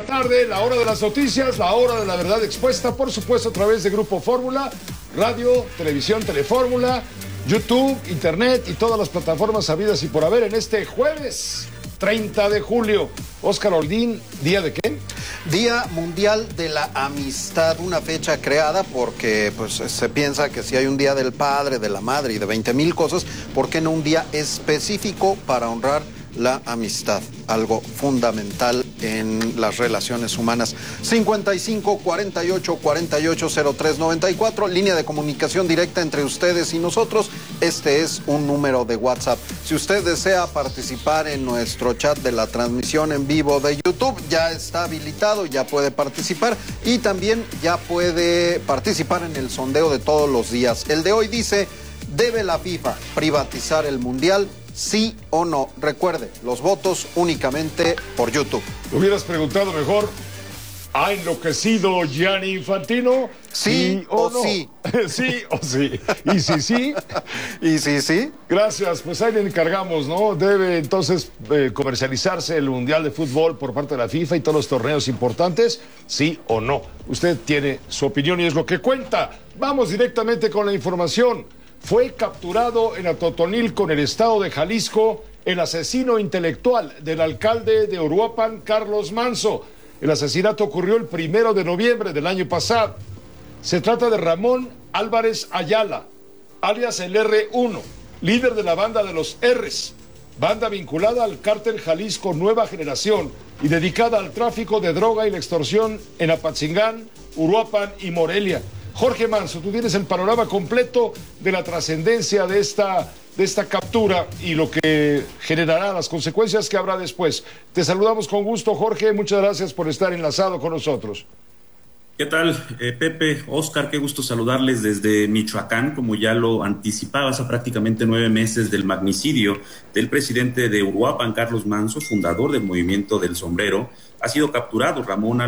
tarde, la hora de las noticias, la hora de la verdad expuesta, por supuesto, a través de Grupo Fórmula, radio, televisión, Telefórmula, YouTube, Internet y todas las plataformas habidas y por haber en este jueves 30 de julio. Óscar Oldín, ¿día de qué? Día Mundial de la Amistad, una fecha creada porque pues se piensa que si hay un día del padre, de la madre y de 20,000 cosas, ¿por qué no un día específico para honrar la amistad? Algo fundamental en las relaciones humanas. 55 48 48 03 94, línea de comunicación directa entre ustedes y nosotros. Este es un número de WhatsApp. Si usted desea participar en nuestro chat de la transmisión en vivo de YouTube, ya está habilitado, ya puede participar y también ya puede participar en el sondeo de todos los días. El de hoy dice: ¿debe la FIFA privatizar el Mundial? ¿Sí o no? Recuerde, los votos únicamente por YouTube. Lo hubieras preguntado mejor. ¿Ha enloquecido Gianni Infantino? ¿Sí o no? Sí. Sí o sí. ¿Y si sí? ¿Y si sí? Gracias, pues ahí le encargamos, ¿no? Debe entonces comercializarse el Mundial de Fútbol por parte de la FIFA y todos los torneos importantes, ¿sí o no? Usted tiene su opinión y es lo que cuenta. Vamos directamente con la información. Fue capturado en Atotonilco, en el estado de Jalisco, el asesino intelectual del alcalde de Uruapan, Carlos Manzo. El asesinato ocurrió el 1 de noviembre del año pasado. Se trata de Ramón Álvarez Ayala, alias el R1, líder de la banda de los R's, banda vinculada al cártel Jalisco Nueva Generación y dedicada al tráfico de droga y la extorsión en Apatzingán, Uruapan y Morelia. Jorge Manzo, tú tienes el panorama completo de la trascendencia de esta captura y lo que generará, las consecuencias que habrá después. Te saludamos con gusto, Jorge, muchas gracias por estar enlazado con nosotros. ¿Qué tal, Pepe, Óscar? Qué gusto saludarles desde Michoacán, como ya lo anticipabas, a prácticamente 9 meses del magnicidio del presidente de Uruapan, Carlos Manzo, fundador del Movimiento del Sombrero. Ha sido capturado Ramón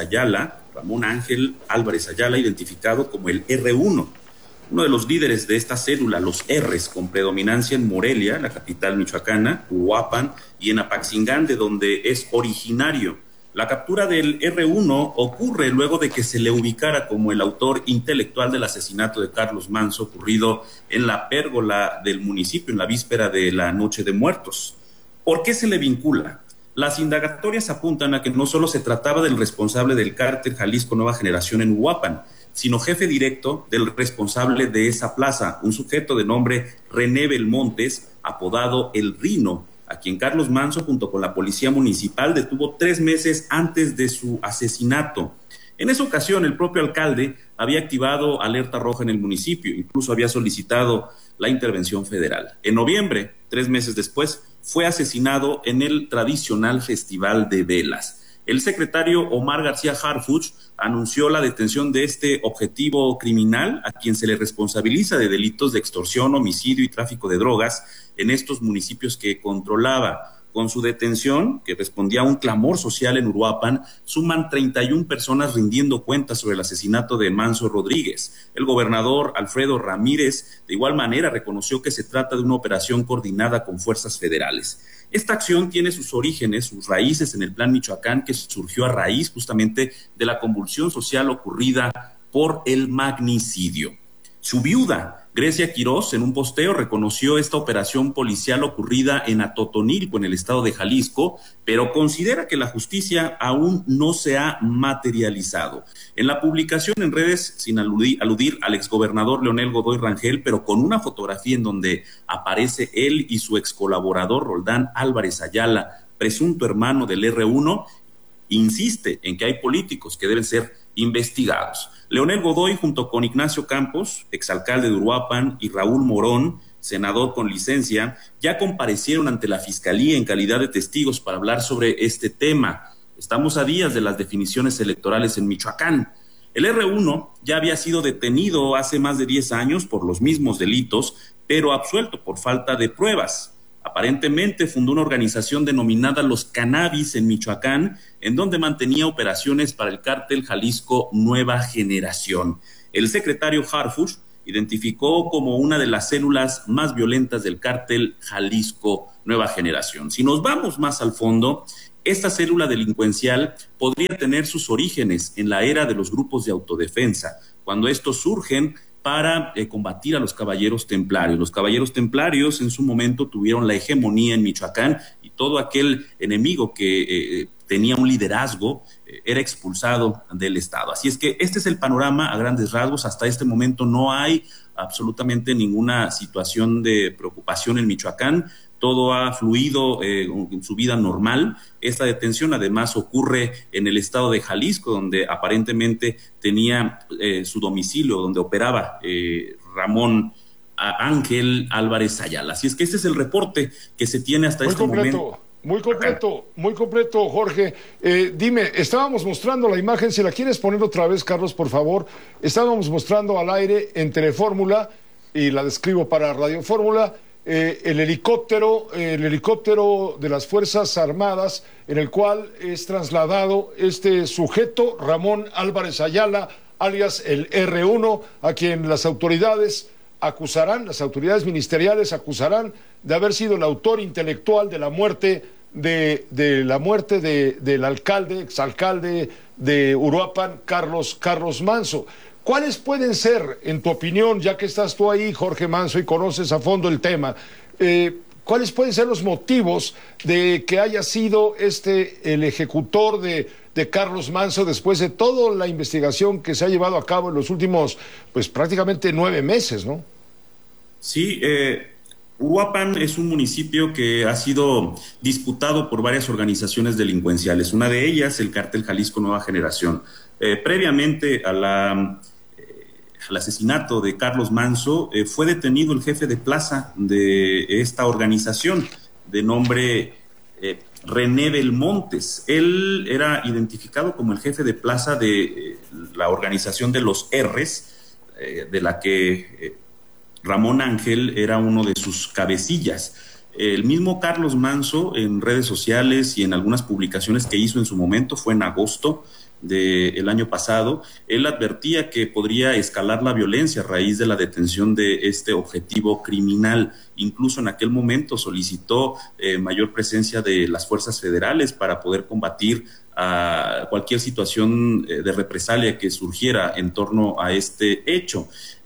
Ángel Álvarez Ayala, identificado como el R1, uno de los líderes de esta célula, los R's, con predominancia en Morelia, la capital michoacana, Uruapan, y en Apatzingán, de donde es originario. La captura del R1 ocurre luego de que se le ubicara como el autor intelectual del asesinato de Carlos Manzo, ocurrido en la pérgola del municipio en la víspera de la Noche de Muertos. ¿Por qué se le vincula? Las indagatorias apuntan a que no solo se trataba del responsable del cártel Jalisco Nueva Generación en Uruapan, sino jefe directo del responsable de esa plaza, un sujeto de nombre René Belmontes, apodado El Rino, a quien Carlos Manzo, junto con la policía municipal, detuvo 3 meses antes de su asesinato. En esa ocasión, el propio alcalde había activado alerta roja en el municipio, incluso había solicitado la intervención federal. En noviembre, 3 meses después, fue asesinado en el tradicional Festival de Velas. El secretario Omar García Harfuch anunció la detención de este objetivo criminal, a quien se le responsabiliza de delitos de extorsión, homicidio y tráfico de drogas en estos municipios que controlaba. Con su detención, que respondía a un clamor social en Uruapan, suman 31 personas rindiendo cuentas sobre el asesinato de Manzo Rodríguez. El gobernador Alfredo Ramírez, de igual manera, reconoció que se trata de una operación coordinada con fuerzas federales. Esta acción tiene sus orígenes, sus raíces en el Plan Michoacán, que surgió a raíz justamente de la convulsión social ocurrida por el magnicidio. Su viuda, Grecia Quirós, en un posteo reconoció esta operación policial ocurrida en Atotonilco, en el estado de Jalisco, pero considera que la justicia aún no se ha materializado. En la publicación en redes, sin aludir al exgobernador Leonel Godoy Rangel, pero con una fotografía en donde aparece él y su excolaborador Roldán Álvarez Ayala, presunto hermano del R1, insiste en que hay políticos que deben ser investigados. Leonel Godoy, junto con Ignacio Campos, exalcalde de Uruapan, y Raúl Morón, senador con licencia, ya comparecieron ante la Fiscalía en calidad de testigos para hablar sobre este tema. Estamos a días de las definiciones electorales en Michoacán. El R1 ya había sido detenido hace más de 10 años por los mismos delitos, pero absuelto por falta de pruebas. Aparentemente fundó una organización denominada Los Cannabis en Michoacán, en donde mantenía operaciones para el cártel Jalisco Nueva Generación. El secretario Harfuch identificó como una de las células más violentas del cártel Jalisco Nueva Generación. Si nos vamos más al fondo, esta célula delincuencial podría tener sus orígenes en la era de los grupos de autodefensa, cuando estos surgen para combatir a los caballeros templarios. Los caballeros templarios en su momento tuvieron la hegemonía en Michoacán y todo aquel enemigo que tenía un liderazgo era expulsado del Estado. Así es que este es el panorama a grandes rasgos. Hasta este momento no hay absolutamente ninguna situación de preocupación en Michoacán. Todo ha fluido en su vida normal. Esta detención además ocurre en el estado de Jalisco, donde aparentemente tenía su domicilio, donde operaba Ramón Ángel Álvarez Ayala. Así es que este es el reporte que se tiene hasta este momento. Muy completo, Jorge. Dime, estábamos mostrando la imagen, si la quieres poner otra vez, Carlos, por favor. Estábamos mostrando al aire en Telefórmula, y la describo para Radio Fórmula, el helicóptero de las Fuerzas Armadas, en el cual es trasladado este sujeto, Ramón Álvarez Ayala, alias el R1, a quien las autoridades ministeriales acusarán de haber sido el autor intelectual de la muerte del exalcalde de Uruapan, Carlos Manso. ¿Cuáles pueden ser, en tu opinión, ya que estás tú ahí, Jorge Manso, y conoces a fondo el tema, cuáles pueden ser los motivos de que haya sido el ejecutor de Carlos Manso después de toda la investigación que se ha llevado a cabo en los últimos, pues prácticamente 9 meses, ¿no? Sí, Uruapan es un municipio que ha sido disputado por varias organizaciones delincuenciales. Una de ellas, el Cártel Jalisco Nueva Generación. Previamente al asesinato de Carlos Manso, fue detenido el jefe de plaza de esta organización, de nombre René Belmontes. Él era identificado como el jefe de plaza de la organización de los R's, de la que Ramón Ángel era uno de sus cabecillas. El mismo Carlos Manso, en redes sociales y en algunas publicaciones que hizo en su momento, fue en agosto del año pasado, él advertía que podría escalar la violencia a raíz de la detención de este objetivo criminal. Incluso en aquel momento solicitó mayor presencia de las fuerzas federales para poder combatir a cualquier situación de represalia que surgiera en torno a este hecho.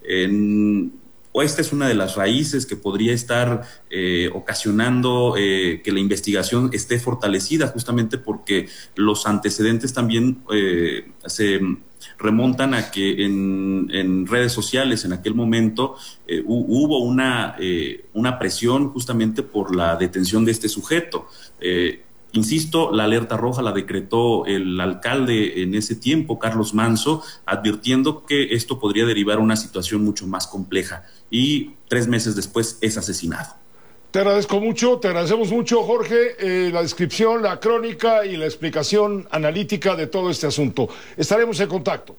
Esta es una de las raíces que podría estar ocasionando que la investigación esté fortalecida, justamente porque los antecedentes también se remontan a que en redes sociales en aquel momento hubo una presión justamente por la detención de este sujeto. Insisto, la alerta roja la decretó el alcalde en ese tiempo, Carlos Manso, advirtiendo que esto podría derivar a una situación mucho más compleja, y 3 meses después es asesinado. Te agradecemos mucho, Jorge, la descripción, la crónica y la explicación analítica de todo este asunto. Estaremos en contacto.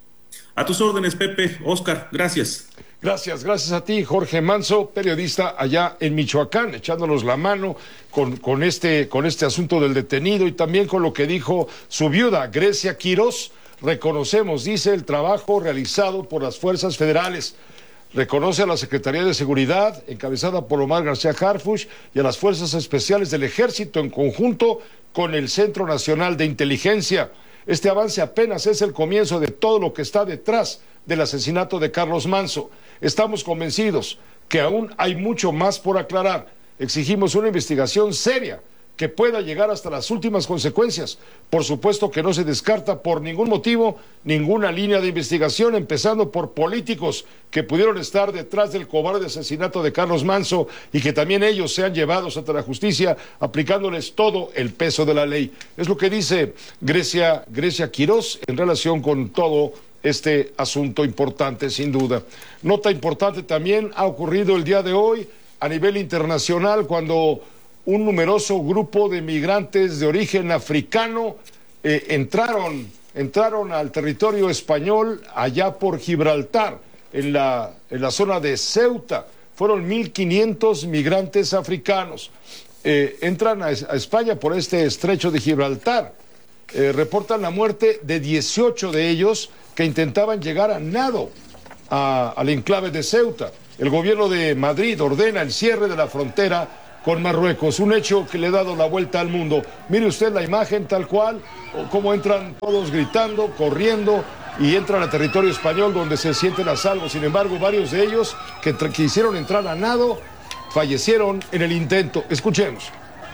A tus órdenes, Pepe, Oscar, gracias. Gracias a ti, Jorge Manso, periodista allá en Michoacán, echándonos la mano con este asunto del detenido, y también con lo que dijo su viuda, Grecia Quirós. Reconocemos, dice, el trabajo realizado por las fuerzas federales. Reconoce a la Secretaría de Seguridad, encabezada por Omar García Harfuch, y a las Fuerzas Especiales del Ejército en conjunto con el Centro Nacional de Inteligencia. Este avance apenas es el comienzo de todo lo que está detrás del asesinato de Carlos Manso. Estamos convencidos que aún hay mucho más por aclarar. Exigimos una investigación seria que pueda llegar hasta las últimas consecuencias. Por supuesto que no se descarta por ningún motivo ninguna línea de investigación, empezando por políticos que pudieron estar detrás del cobarde asesinato de Carlos Manso, y que también ellos sean llevados ante la justicia, aplicándoles todo el peso de la ley. Es lo que dice Grecia Quirós en relación con todo este asunto importante, sin duda. Nota importante también ha ocurrido el día de hoy a nivel internacional, cuando un numeroso grupo de migrantes de origen africano entraron al territorio español allá por Gibraltar, en la zona de Ceuta. Fueron 1.500 migrantes africanos. Entran a España por este estrecho de Gibraltar. Reportan la muerte de 18 de ellos que intentaban llegar a nado al enclave de Ceuta. El gobierno de Madrid ordena el cierre de la frontera con Marruecos, un hecho que le ha dado la vuelta al mundo. Mire usted la imagen tal cual, cómo entran todos gritando, corriendo, y entran a territorio español donde se sienten a salvo. Sin embargo, varios de ellos que quisieron entrar a nado fallecieron en el intento. Escuchemos.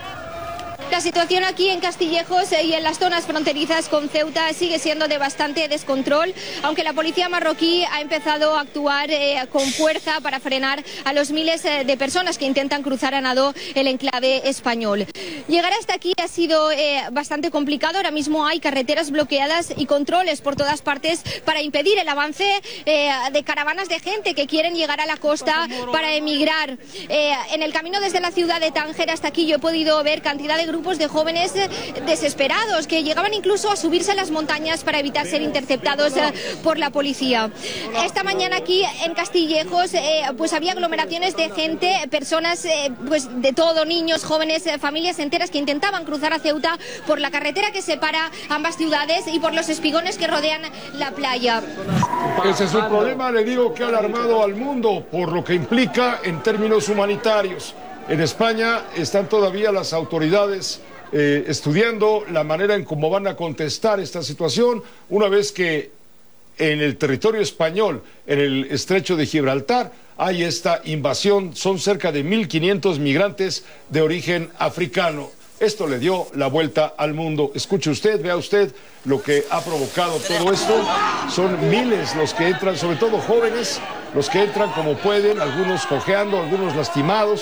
La situación aquí en Castillejos y en las zonas fronterizas con Ceuta sigue siendo de bastante descontrol, aunque la policía marroquí ha empezado a actuar con fuerza para frenar a los miles de personas que intentan cruzar a nado el enclave español. Llegar hasta aquí ha sido bastante complicado. Ahora mismo hay carreteras bloqueadas y controles por todas partes para impedir el avance de caravanas de gente que quieren llegar a la costa para emigrar. En el camino desde la ciudad de Tánger hasta aquí yo he podido ver cantidad de grupos de jóvenes desesperados que llegaban incluso a subirse a las montañas para evitar ser interceptados por la policía. Esta mañana aquí en Castillejos pues había aglomeraciones de gente, personas pues de todo, niños, jóvenes, familias enteras que intentaban cruzar a Ceuta por la carretera que separa ambas ciudades y por los espigones que rodean la playa. Ese es un problema, le digo, que ha alarmado al mundo por lo que implica en términos humanitarios. En España están todavía las autoridades estudiando la manera en cómo van a contestar esta situación, una vez que en el territorio español, en el estrecho de Gibraltar, hay esta invasión. Son cerca de 1.500 migrantes de origen africano. Esto le dio la vuelta al mundo. Escuche usted, vea usted lo que ha provocado todo esto. Son miles los que entran, sobre todo jóvenes, los que entran como pueden, algunos cojeando, algunos lastimados.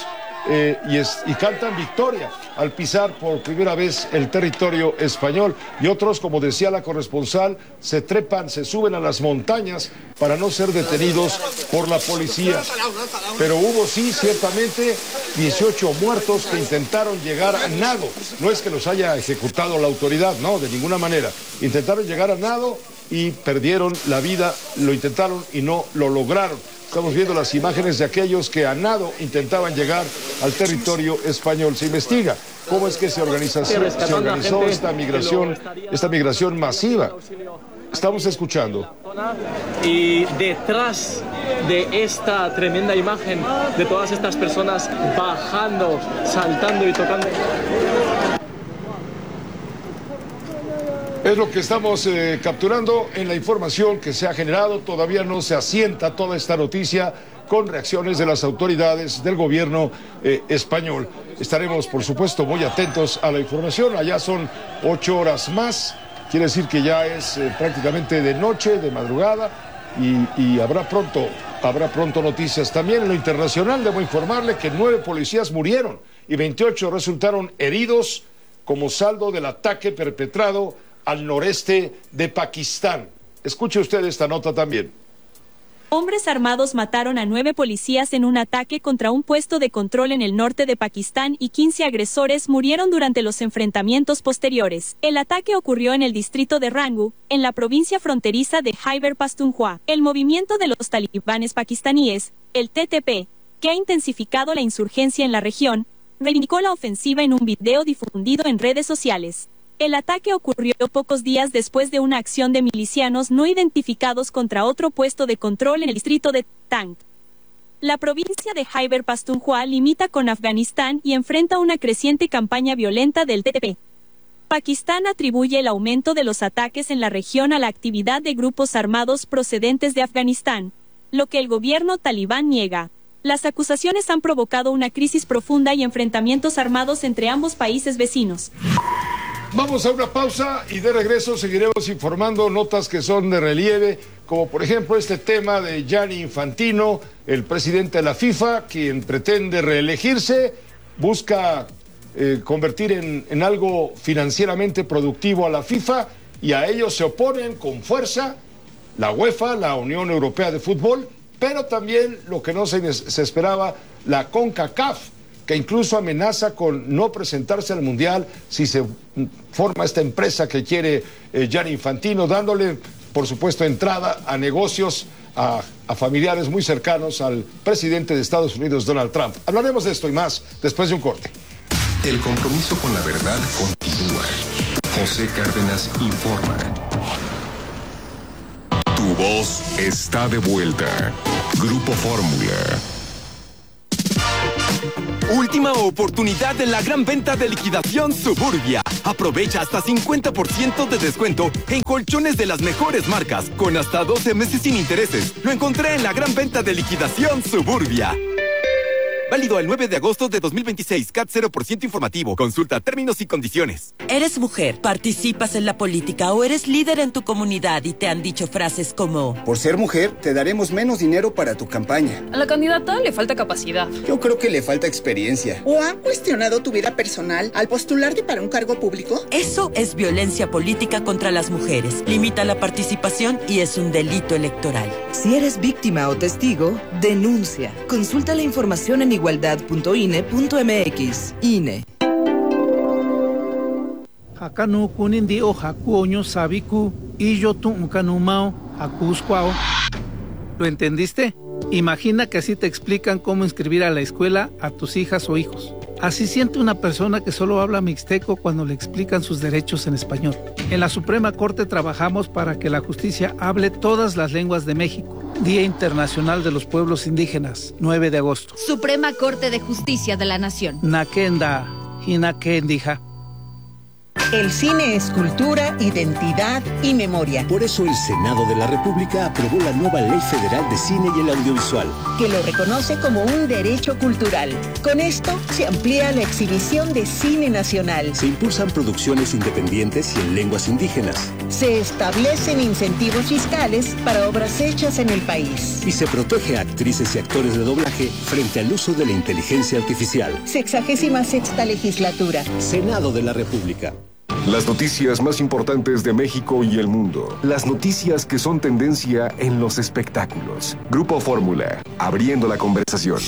Y cantan victoria al pisar por primera vez el territorio español, y otros, como decía la corresponsal, se trepan, se suben a las montañas para no ser detenidos por la policía. Pero hubo, sí, ciertamente 18 muertos que intentaron llegar a nado. No es que los haya ejecutado la autoridad, no, de ninguna manera. Intentaron llegar a nado y perdieron la vida, lo intentaron y no lo lograron. Estamos viendo las imágenes de aquellos que a nado intentaban llegar al territorio español. Se investiga cómo es que se organizó esta migración masiva. Estamos escuchando. Y detrás de esta tremenda imagen de todas estas personas bajando, saltando y tocando. Es lo que estamos capturando en la información que se ha generado. Todavía no se asienta toda esta noticia con reacciones de las autoridades del gobierno español. Estaremos, por supuesto, muy atentos a la información. Allá son 8 horas más. Quiere decir que ya es prácticamente de noche, de madrugada, y habrá pronto noticias. También en lo internacional debo informarle que 9 policías murieron y 28 resultaron heridos como saldo del ataque perpetrado al noreste de Pakistán. Escuche usted esta nota también. Hombres armados mataron a 9 policías en un ataque contra un puesto de control en el norte de Pakistán y 15 agresores murieron durante los enfrentamientos posteriores. El ataque ocurrió en el distrito de Rangu, en la provincia fronteriza de Khyber Pakhtunkhwa. El movimiento de los talibanes pakistaníes, el TTP, que ha intensificado la insurgencia en la región, reivindicó la ofensiva en un video difundido en redes sociales. El ataque ocurrió pocos días después de una acción de milicianos no identificados contra otro puesto de control en el distrito de Tank. La provincia de Khyber Pakhtunkhwa limita con Afganistán y enfrenta una creciente campaña violenta del TTP. Pakistán atribuye el aumento de los ataques en la región a la actividad de grupos armados procedentes de Afganistán, lo que el gobierno talibán niega. Las acusaciones han provocado una crisis profunda y enfrentamientos armados entre ambos países vecinos. Vamos a una pausa y de regreso seguiremos informando notas que son de relieve, como por ejemplo este tema de Gianni Infantino, el presidente de la FIFA, quien pretende reelegirse, busca convertir en algo financieramente productivo a la FIFA, y a ellos se oponen con fuerza la UEFA, la Unión Europea de Fútbol, pero también lo que no se esperaba, la CONCACAF, que incluso amenaza con no presentarse al Mundial si se forma esta empresa que quiere Gianni Infantino, dándole, por supuesto, entrada a negocios a familiares muy cercanos al presidente de Estados Unidos, Donald Trump. Hablaremos de esto y más después de un corte. El compromiso con la verdad continúa. José Cárdenas informa. Tu voz está de vuelta. Grupo Fórmula. Última oportunidad en la gran venta de liquidación Suburbia. Aprovecha hasta 50% de descuento en colchones de las mejores marcas, con hasta 12 meses sin intereses. Lo encontré en la gran venta de liquidación Suburbia. Válido el 9 de agosto de 2026. CAT 0% informativo. Consulta términos y condiciones. Eres mujer, participas en la política o eres líder en tu comunidad y te han dicho frases como: por ser mujer, te daremos menos dinero para tu campaña. A la candidata le falta capacidad. Yo creo que le falta experiencia. ¿O han cuestionado tu vida personal al postularte para un cargo público? Eso es violencia política contra las mujeres. Limita la participación y es un delito electoral. Si eres víctima o testigo, denuncia. Consulta la información en igualdad.ine.mx. INE. Hakanu kunindi o hakuoño sabiku y yo tu ukanumao hakuskwao. ¿Lo entendiste? Imagina que así te explican cómo inscribir a la escuela a tus hijas o hijos. Así siente una persona que solo habla mixteco cuando le explican sus derechos en español. En la Suprema Corte trabajamos para que la justicia hable todas las lenguas de México. Día Internacional de los Pueblos Indígenas, 9 de agosto. Suprema Corte de Justicia de la Nación. Nakenda, Hinakendija. El cine es cultura, identidad y memoria. Por eso el Senado de la República aprobó la nueva Ley Federal de Cine y el Audiovisual, que lo reconoce como un derecho cultural. Con esto se amplía la exhibición de cine nacional. Se impulsan producciones independientes y en lenguas indígenas. Se establecen incentivos fiscales para obras hechas en el país. Y se protege a actrices y actores de doblaje frente al uso de la inteligencia artificial. 66ª legislatura. Senado de la República. Las noticias más importantes de México y el mundo. Las noticias que son tendencia en los espectáculos. Grupo Fórmula, abriendo la conversación.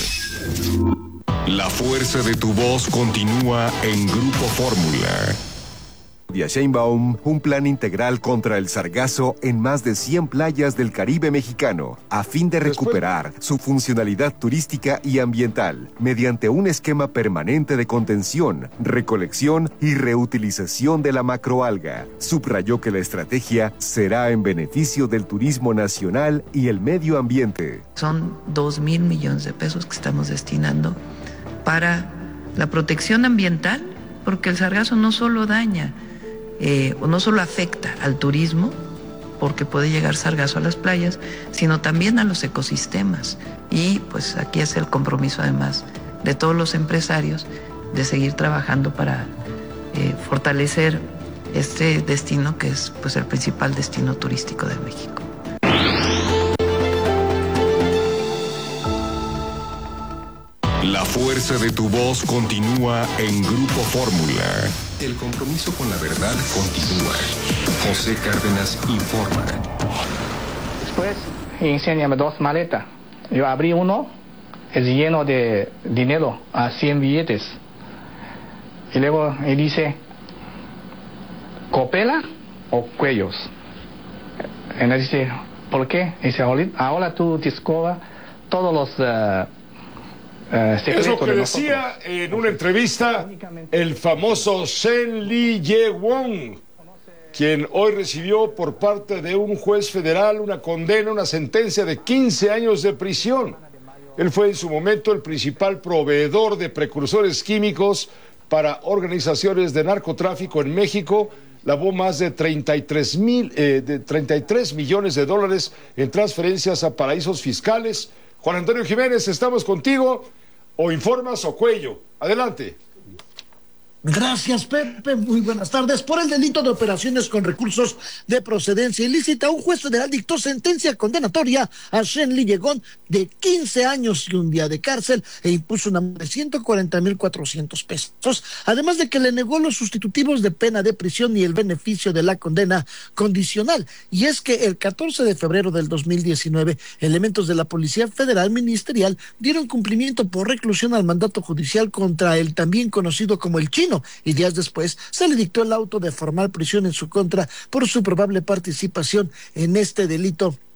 La fuerza de tu voz continúa en Grupo Fórmula. Claudia Sheinbaum, un plan integral contra el sargazo en más de 100 playas del Caribe mexicano, a fin de recuperar su funcionalidad turística y ambiental, mediante un esquema permanente de contención, recolección y reutilización de la macroalga. Subrayó que la estrategia será en beneficio del turismo nacional y el medio ambiente. Son 2,000 millones de pesos que estamos destinando para la protección ambiental, porque el sargazo no solo daña, o no solo afecta al turismo, porque puede llegar sargazo a las playas, sino también a los ecosistemas. Y pues aquí es el compromiso además de todos los empresarios de seguir trabajando para fortalecer este destino que es pues el principal destino turístico de México. La fuerza de tu voz continúa en Grupo Fórmula. El compromiso con la verdad continúa. José Cárdenas informa. Después, enséñame 2 maletas. Yo abrí uno, es lleno de dinero, a 100 billetes. Y luego él dice, ¿copela o cuellos? Y él dice, ¿por qué? Y dice, ahora tú descubras todos los... es lo que decía en una entrevista el famoso Shen Li-ye-won, quien hoy recibió por parte de un juez federal una condena, una sentencia de 15 años de prisión. Él fue en su momento el principal proveedor de precursores químicos para organizaciones de narcotráfico en México. Lavó más de 33 millones de dólares en transferencias a paraísos fiscales. Juan Antonio Jiménez, estamos contigo. O informas o cuello. Adelante. Gracias, Pepe. Muy buenas tardes. Por el delito de operaciones con recursos de procedencia ilícita, un juez federal dictó sentencia condenatoria a Shen Li-ye-won de 15 años y un día de cárcel e impuso una multa de 140,400 pesos, además de que le negó los sustitutivos de pena de prisión y el beneficio de la condena condicional. Y es que el 14 de febrero del 2019, elementos de la Policía Federal Ministerial dieron cumplimiento por reclusión al mandato judicial contra el también conocido como el Chino, y días después se le dictó el auto de formal prisión en su contra por su probable participación en este delito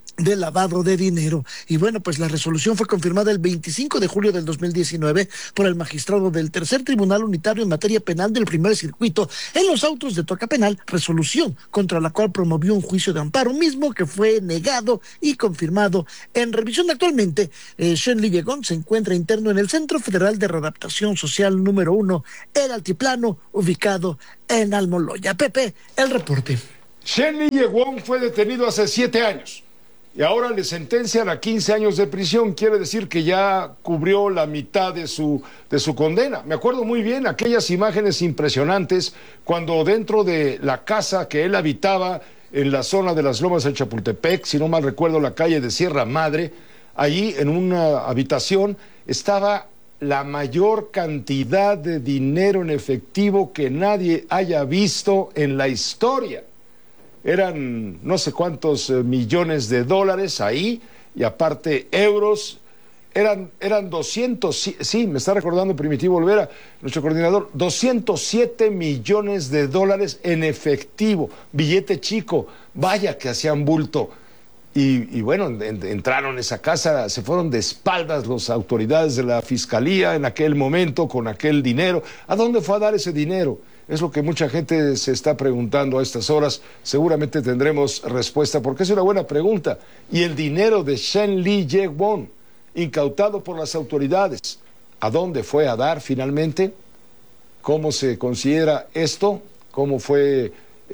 de lavado de dinero. Y bueno, pues la resolución fue confirmada el 25 de julio del 2019 por el magistrado del Tercer Tribunal Unitario en materia penal del Primer Circuito en los autos de Toca Penal, resolución contra la cual promovió un juicio de amparo mismo que fue negado y confirmado en revisión. Actualmente, Shen Liyegón se encuentra interno en el Centro Federal de Readaptación Social número 1, El Altiplano, ubicado en Almoloya. Pepe, el reporte. Shen Liyegón fue detenido hace 7 años. Y ahora le sentencian a 15 años de prisión. Quiere decir que ya cubrió la mitad de su condena. Me acuerdo muy bien aquellas imágenes impresionantes cuando dentro de la casa que él habitaba en la zona de las Lomas del Chapultepec, si no mal recuerdo la calle de Sierra Madre, allí en una habitación estaba la mayor cantidad de dinero en efectivo que nadie haya visto en la historia. Eran no sé cuántos millones de dólares ahí, y aparte euros, eran 200, sí, me está recordando Primitivo Olvera, nuestro coordinador, 207 millones de dólares en efectivo, billete chico, vaya que hacían bulto. Y bueno, entraron a esa casa, se fueron de espaldas las autoridades de la fiscalía en aquel momento con aquel dinero. ¿A dónde fue a dar ese dinero? Es lo que mucha gente se está preguntando a estas horas. Seguramente tendremos respuesta porque es una buena pregunta. Y el dinero de Shen Liyegón, incautado por las autoridades, ¿a dónde fue a dar finalmente? ¿Cómo se considera esto? ¿Cómo fue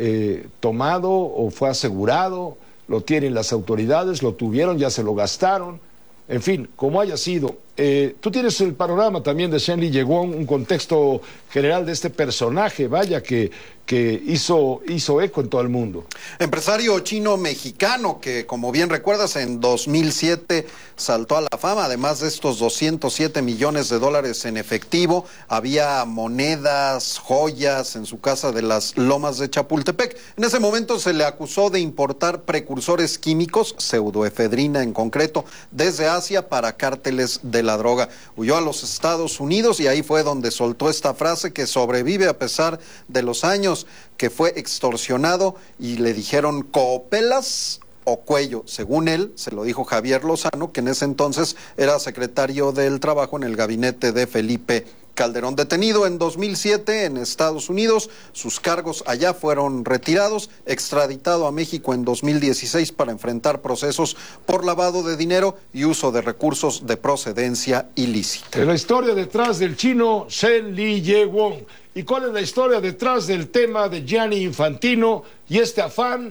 tomado o fue asegurado? ¿Lo tienen las autoridades? ¿Lo tuvieron? ¿Ya se lo gastaron? En fin, como haya sido. Tú tienes el panorama también de Shen Liyegón, un contexto general de este personaje, vaya, que hizo eco en todo el mundo. Empresario chino-mexicano que, como bien recuerdas, en 2007 saltó a la fama. Además de estos 207 millones de dólares en efectivo, había monedas, joyas en su casa de las Lomas de Chapultepec. En ese momento se le acusó de importar precursores químicos, pseudoefedrina en concreto, desde Asia para cárteles de la droga. Huyó a los Estados Unidos y ahí fue donde soltó esta frase que sobrevive a pesar de los años, que fue extorsionado y le dijeron coopelas o cuello. Según él, se lo dijo Javier Lozano, que en ese entonces era secretario del Trabajo en el gabinete de Felipe Calderón. Detenido en 2007 en Estados Unidos, sus cargos allá fueron retirados, extraditado a México en 2016 para enfrentar procesos por lavado de dinero y uso de recursos de procedencia ilícita. La historia detrás del chino Shen Liyegón. ¿Y cuál es la historia detrás del tema de Gianni Infantino y este afán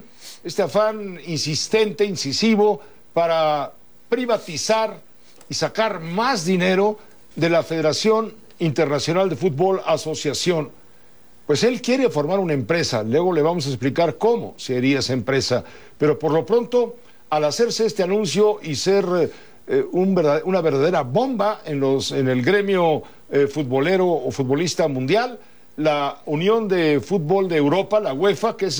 insistente, incisivo, para privatizar y sacar más dinero de la Federación Internacional de Fútbol Asociación? Pues él quiere formar una empresa, luego le vamos a explicar cómo sería esa empresa, pero por lo pronto, al hacerse este anuncio y ser una verdadera bomba en el gremio futbolero o futbolista mundial, la Unión de Fútbol de Europa, la UEFA, que es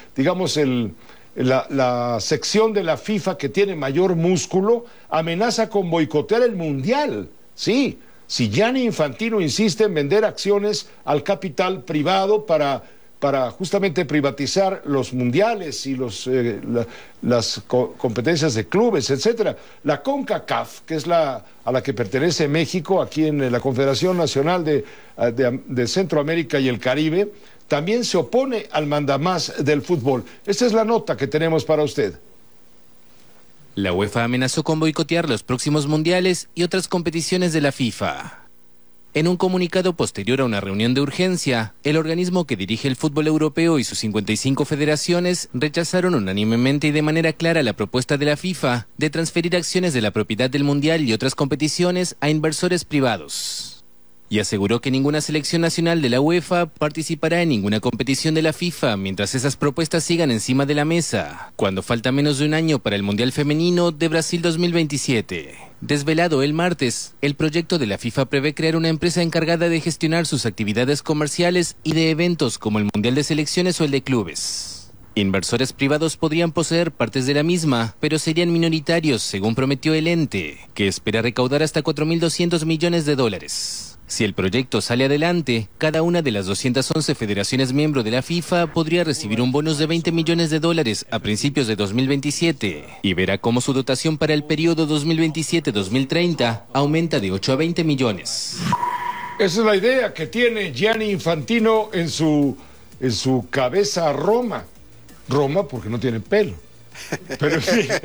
la sección de la FIFA que tiene mayor músculo, amenaza con boicotear el Mundial. Sí, si Gianni Infantino insiste en vender acciones al capital privado para justamente privatizar los mundiales y las competencias de clubes, etcétera. La CONCACAF, que es a la que pertenece México, aquí en la Confederación Nacional de Centroamérica y el Caribe, también se opone al mandamás del fútbol. Esta es la nota que tenemos para usted. La UEFA amenazó con boicotear los próximos mundiales y otras competiciones de la FIFA. En un comunicado posterior a una reunión de urgencia, el organismo que dirige el fútbol europeo y sus 55 federaciones rechazaron unánimemente y de manera clara la propuesta de la FIFA de transferir acciones de la propiedad del Mundial y otras competiciones a inversores privados. Y aseguró que ninguna selección nacional de la UEFA participará en ninguna competición de la FIFA mientras esas propuestas sigan encima de la mesa, cuando falta menos de un año para el Mundial Femenino de Brasil 2027. Desvelado el martes, el proyecto de la FIFA prevé crear una empresa encargada de gestionar sus actividades comerciales y de eventos como el Mundial de Selecciones o el de Clubes. Inversores privados podrían poseer partes de la misma, pero serían minoritarios, según prometió el ente, que espera recaudar hasta $4.200 millones. Si el proyecto sale adelante, cada una de las 211 federaciones miembros de la FIFA podría recibir un bonus de $20 millones a principios de 2027 y verá cómo su dotación para el periodo 2027-2030 aumenta de 8 a 20 millones. Esa es la idea que tiene Gianni Infantino en su cabeza Roma. Roma porque no tiene pelo. Pero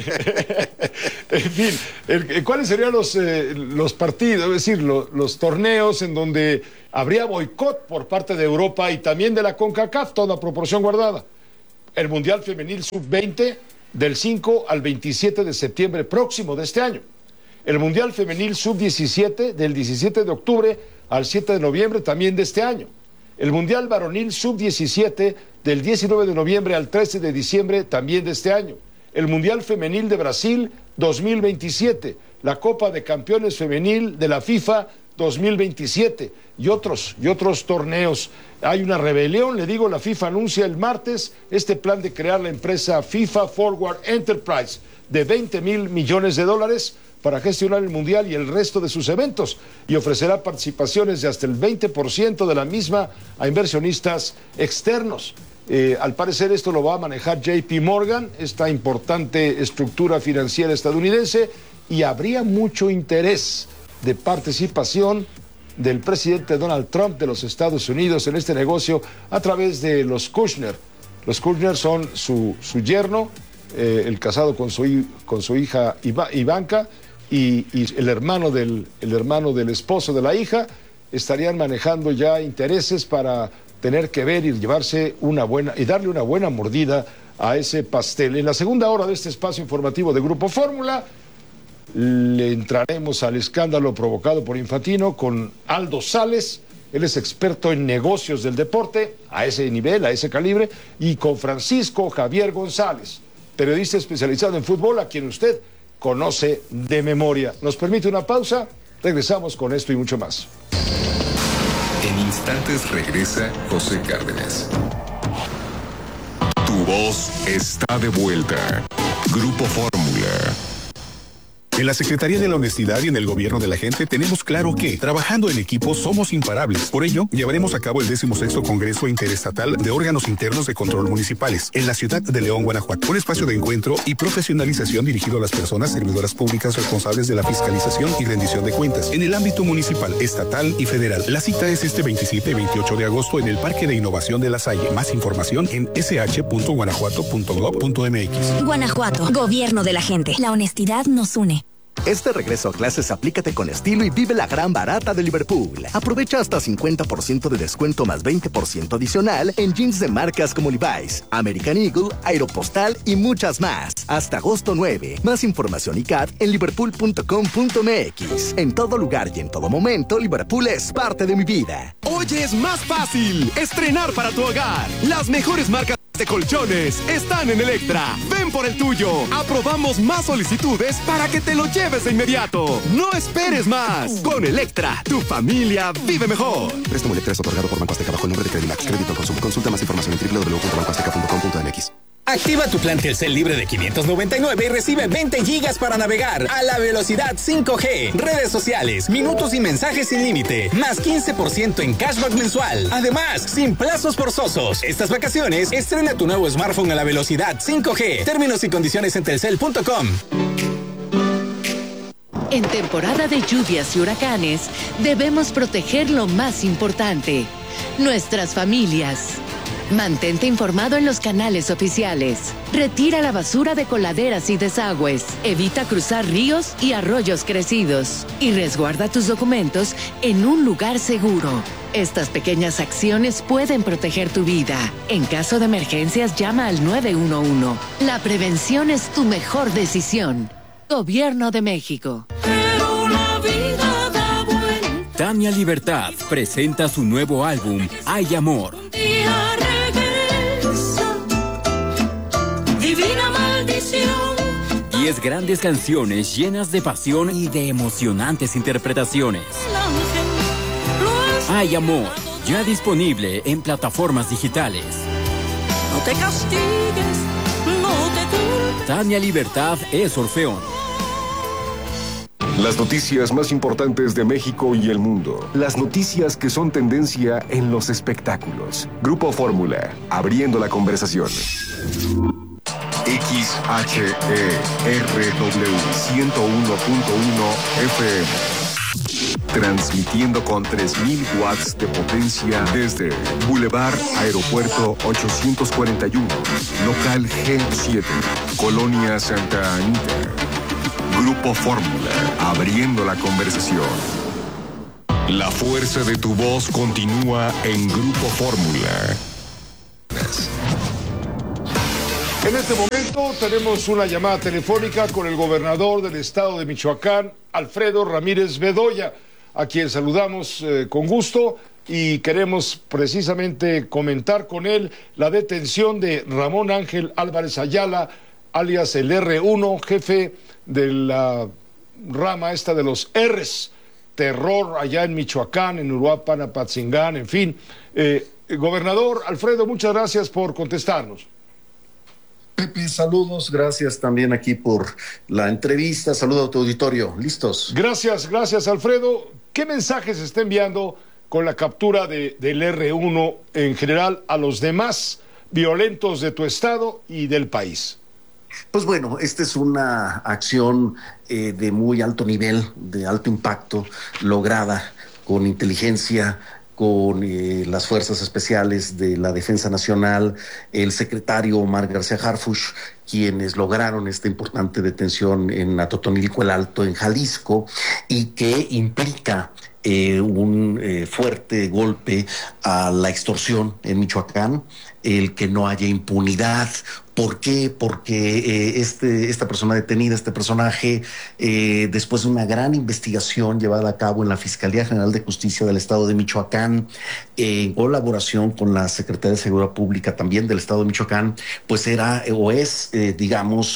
en fin, ¿cuáles serían los partidos, es decir, los torneos en donde habría boicot por parte de Europa y también de la CONCACAF, toda proporción guardada? El Mundial Femenil Sub-20 del 5 al 27 de septiembre próximo de este año. El Mundial Femenil Sub-17 del 17 de octubre al 7 de noviembre también de este año. El Mundial Varonil Sub-17 del 19 de noviembre al 13 de diciembre también de este año. El Mundial Femenil de Brasil 2027, la Copa de Campeones Femenil de la FIFA 2027 y otros torneos. Hay una rebelión, le digo, la FIFA anuncia el martes este plan de crear la empresa FIFA Forward Enterprise de $20 millones para gestionar el Mundial y el resto de sus eventos y ofrecerá participaciones de hasta el 20% de la misma a inversionistas externos. Al parecer esto lo va a manejar JP Morgan, esta importante estructura financiera estadounidense, y habría mucho interés de participación del presidente Donald Trump de los Estados Unidos en este negocio a través de los Kushner. Los Kushner son su yerno, el casado con su hija Ivanka, y el hermano del esposo de la hija. Estarían manejando ya intereses para tener que ver y darle una buena mordida a ese pastel. En la segunda hora de este espacio informativo de Grupo Fórmula le entraremos al escándalo provocado por Infantino con Aldo Sales. Él es experto en negocios del deporte a ese nivel, a ese calibre, y con Francisco Javier González, periodista especializado en fútbol, a quien usted conoce de memoria. ¿Nos permite una pausa? Regresamos con esto y mucho más. En instantes regresa José Cárdenas. Tu voz está de vuelta. Grupo Fórmula. En la Secretaría de la Honestidad y en el Gobierno de la Gente tenemos claro que, trabajando en equipo, somos imparables. Por ello, llevaremos a cabo el 16º Congreso Interestatal de Órganos Internos de Control Municipales en la ciudad de León, Guanajuato. Un espacio de encuentro y profesionalización dirigido a las personas servidoras públicas responsables de la fiscalización y rendición de cuentas en el ámbito municipal, estatal y federal. La cita es este 27 y 28 de agosto en el Parque de Innovación de La Salle. Más información en sh.guanajuato.gov.mx. Guanajuato, Gobierno de la Gente. La honestidad nos une. Este regreso a clases aplícate con estilo y vive la gran barata de Liverpool. Aprovecha hasta 50% de descuento más 20% adicional en jeans de marcas como Levi's, American Eagle, Aeropostal y muchas más. Hasta agosto 9. Más información y CAT en liverpool.com.mx. En todo lugar y en todo momento, Liverpool es parte de mi vida. Hoy es más fácil estrenar para tu hogar. Las mejores marcas de colchones están en Electra. Ven por el tuyo. Aprobamos más solicitudes para que te lo lleves de inmediato. No esperes más. Con Electra, tu familia vive mejor. Préstamo Electra es otorgado por Banco Azteca bajo el nombre de Credimax. Crédito al consumo. Consulta más información en www.bancoazteca.com.mx. Activa tu plan Telcel libre de 599 y recibe 20 gigas para navegar a la velocidad 5G, redes sociales, minutos y mensajes sin límite, más 15% en cashback mensual. Además, sin plazos forzosos. Estas vacaciones, estrena tu nuevo smartphone a la velocidad 5G. Términos y condiciones en telcel.com. En temporada de lluvias y huracanes, debemos proteger lo más importante, nuestras familias. Mantente informado en los canales oficiales. Retira la basura de coladeras y desagües. Evita cruzar ríos y arroyos crecidos. Y resguarda tus documentos en un lugar seguro. Estas pequeñas acciones pueden proteger tu vida. En caso de emergencias, llama al 911. La prevención es tu mejor decisión. Gobierno de México. Tania Libertad presenta su nuevo álbum, Hay Amor. Divina maldición. 10 grandes canciones llenas de pasión y de emocionantes interpretaciones. Hay Amor, ya disponible en plataformas digitales. No te castigues, no te culpes. Tania Libertad es Orfeón. Las noticias más importantes de México y el mundo. Las noticias que son tendencia en los espectáculos. Grupo Fórmula, abriendo la conversación. XHERW 101.1 FM. Transmitiendo con 3.000 watts de potencia desde Boulevard Aeropuerto 841, local G7, Colonia Santa Anita. Grupo Fórmula, abriendo la conversación. La fuerza de tu voz continúa en Grupo Fórmula. En este momento tenemos una llamada telefónica con el gobernador del estado de Michoacán, Alfredo Ramírez Bedoya, a quien saludamos con gusto y queremos precisamente comentar con él la detención de Ramón Ángel Álvarez Ayala, alias el R1, jefe de la rama esta de los R's, terror allá en Michoacán, en Uruapan, Apatzingán, en fin. Gobernador Alfredo, muchas gracias por contestarnos. Pepe, saludos, gracias también aquí por la entrevista, saludo a tu auditorio, ¿listos? Gracias Alfredo. ¿Qué mensajes se está enviando con la captura del R1 en general a los demás violentos de tu estado y del país? Pues bueno, esta es una acción de muy alto nivel, de alto impacto, lograda con inteligencia, con las fuerzas especiales de la Defensa Nacional, el secretario Omar García Harfuch, quienes lograron esta importante detención en Atotonilco el Alto, en Jalisco, y que implica un fuerte golpe a la extorsión en Michoacán, el que no haya impunidad. ¿Por qué? Porque esta persona detenida, este personaje, después de una gran investigación llevada a cabo en la Fiscalía General de Justicia del Estado de Michoacán, en colaboración con la Secretaría de Seguridad Pública también del Estado de Michoacán, pues era o es, digamos,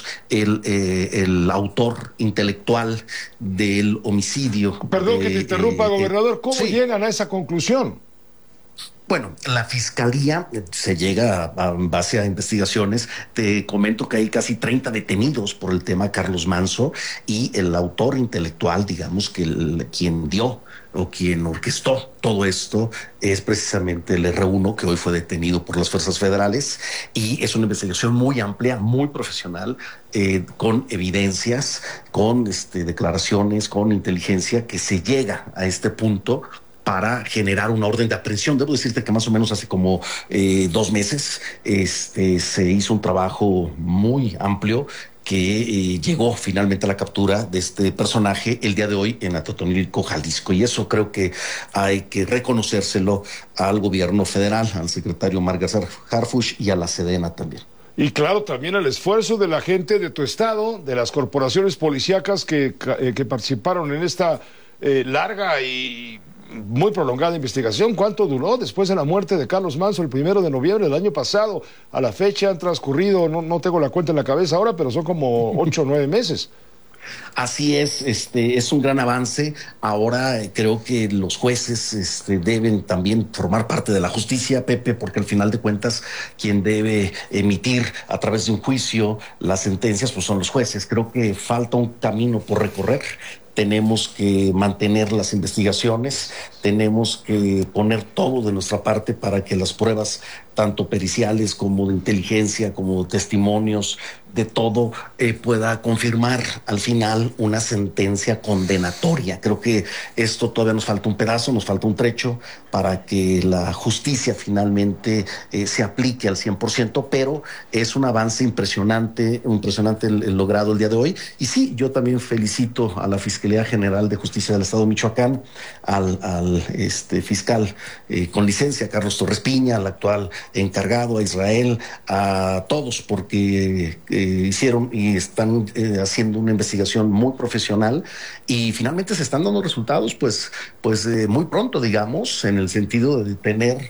el autor intelectual del homicidio. Perdón que te interrumpa, gobernador, ¿cómo llegan a esa conclusión? Bueno, la fiscalía se llega a base a investigaciones. Te comento que hay casi 30 detenidos por el tema Carlos Manso, y el autor intelectual, digamos, que quien dio o quien orquestó todo esto es precisamente el R1, que hoy fue detenido por las fuerzas federales, y es una investigación muy amplia, muy profesional, con evidencias, con declaraciones, con inteligencia, que se llega a este punto para generar una orden de aprehensión. Debo decirte que más o menos hace como 2 meses se hizo un trabajo muy amplio que llegó finalmente a la captura de este personaje el día de hoy en Atotonilco, Jalisco. Y eso creo que hay que reconocérselo al gobierno federal, al secretario Omar García Harfuch y a la Sedena también. Y claro, también el esfuerzo de la gente de tu estado, de las corporaciones policíacas que participaron en esta larga y muy prolongada investigación. ¿Cuánto duró después de la muerte de Carlos Manso el 1 de noviembre del año pasado? A la fecha han transcurrido, no tengo la cuenta en la cabeza ahora, pero son como 8 o 9 meses. Así es un gran avance. Ahora creo que los jueces deben también formar parte de la justicia, Pepe, porque al final de cuentas quien debe emitir a través de un juicio las sentencias pues son los jueces. Creo que falta un camino por recorrer. Tenemos que mantener las investigaciones, tenemos que poner todo de nuestra parte para que las pruebas, tanto periciales como de inteligencia, como de testimonios, de todo, pueda confirmar al final una sentencia condenatoria. Creo que esto todavía nos falta un pedazo, nos falta un trecho para que la justicia finalmente se aplique al 100%, pero es un avance impresionante el logrado el día de hoy. Y sí, yo también felicito a la Fiscalía General de Justicia del Estado de Michoacán, al fiscal con licencia, Carlos Torres Piña, al actual encargado, a Israel, a todos, porque hicieron y están haciendo una investigación muy profesional y finalmente se están dando resultados pues muy pronto, digamos, en el sentido de detener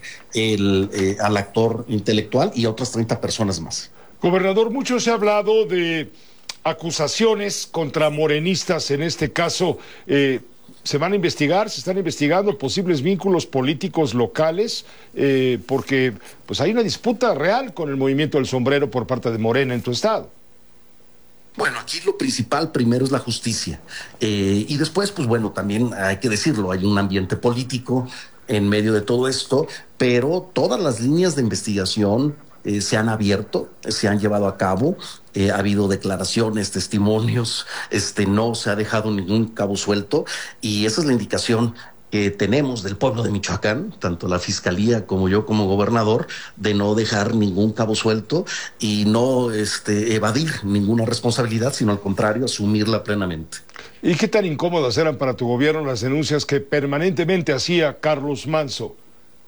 al actor intelectual y a otras 30 personas más. Gobernador, mucho se ha hablado de acusaciones contra morenistas, en este caso. ¿Se van a investigar? ¿Se están investigando posibles vínculos políticos locales? Porque pues hay una disputa real con el movimiento del sombrero por parte de Morena en tu estado. Bueno, aquí lo principal primero es la justicia. Y después, pues bueno, también hay que decirlo, hay un ambiente político en medio de todo esto, pero todas las líneas de investigación se han abierto, se han llevado a cabo, ha habido declaraciones, testimonios, no se ha dejado ningún cabo suelto, y esa es la indicación que tenemos del pueblo de Michoacán, tanto la Fiscalía como yo como gobernador, de no dejar ningún cabo suelto y no evadir ninguna responsabilidad, sino al contrario, asumirla plenamente. ¿Y qué tan incómodas eran para tu gobierno las denuncias que permanentemente hacía Carlos Manzo?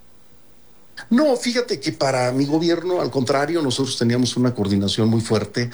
No, fíjate que para mi gobierno, al contrario, nosotros teníamos una coordinación muy fuerte